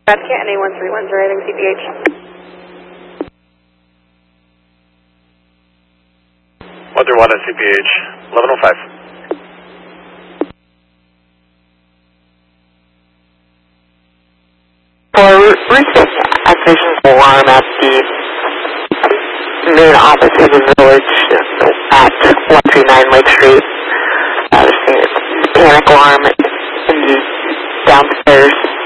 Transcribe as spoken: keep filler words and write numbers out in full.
Bobcat, N A one three one zero, I think C P H. one three one at C P H, eleven oh five. For recent activations alarm at the main office of the village at one three nine Lake Street. Uh, there's a panic alarm in the downstairs